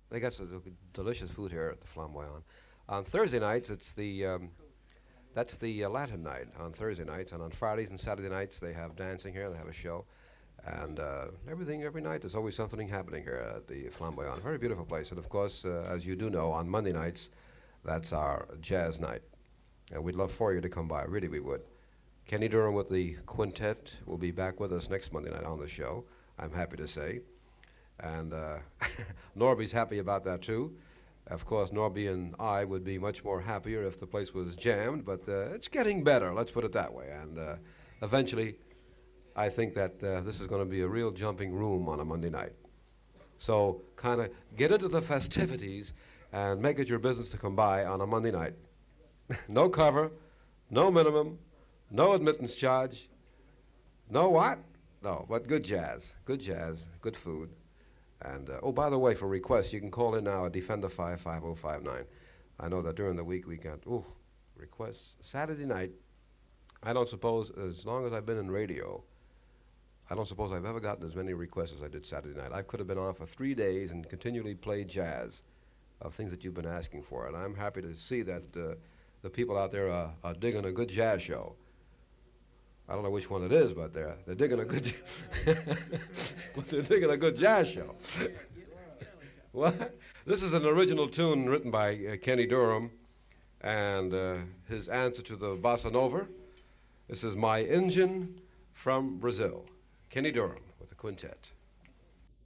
They got some delicious food here at the Flamboyant. On Thursday nights, it's that's the Latin night on Thursday nights, and on Fridays and Saturday nights they have dancing here. They have a show, and everything every night. There's always something happening here at the Flamboyant. Very beautiful place, and of course, as you do know, on Monday nights, that's our jazz night, and we'd love for you to come by. Really, we would. Kenny Durham with the quintet will be back with us next Monday night on the show. I'm happy to say, and Norby's happy about that too. Of course, Norby and I would be much more happier if the place was jammed, but it's getting better, let's put it that way. And eventually, I think that this is going to be a real jumping room on a Monday night. So kind of get into the festivities and make it your business to come by on a Monday night. No cover, no minimum, no admittance charge, no what? No, but good jazz, good food. And, oh, by the way, for requests, you can call in now at Defender 55059. I know that during the week we get, requests. Saturday night, I don't suppose, as long as I've been in radio, I don't suppose I've ever gotten as many requests as I did Saturday night. I could have been on for 3 days and continually played jazz of things that you've been asking for. And I'm happy to see that the people out there are digging a good jazz show. I don't know which one it is, but they're digging a good but they're digging a good jazz show. Well, this is an original tune written by Kenny Durham, and his answer to the bossa nova. This is My Engine from Brazil. Kenny Durham with the quintet.